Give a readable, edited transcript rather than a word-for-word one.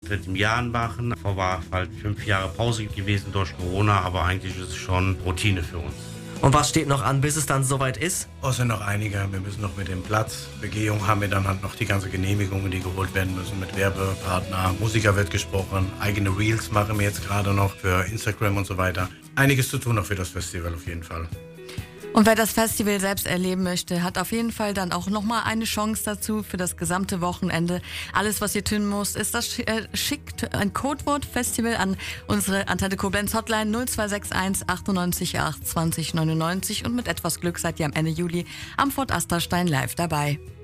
seit einem Jahr machen. Davor war halt 5 Jahre Pause gewesen durch Corona, aber eigentlich ist es schon Routine für uns. Und was steht noch an, bis es dann soweit ist? Es sind noch einige. Wir müssen noch mit dem Platz. Begehung haben wir dann halt noch die ganze Genehmigungen, die geholt werden müssen mit Werbepartner. Musiker wird gesprochen. Eigene Reels machen wir jetzt gerade noch für Instagram und so weiter. Einiges zu tun noch für das Festival auf jeden Fall. Und wer das Festival selbst erleben möchte, hat auf jeden Fall dann auch nochmal eine Chance dazu für das gesamte Wochenende. Alles, was ihr tun müsst, ist, schickt ein Codewort Festival an unsere Antenne Koblenz Hotline 0261 98 8 20 99 und mit etwas Glück seid ihr am Ende Juli am Fort Asterstein live dabei.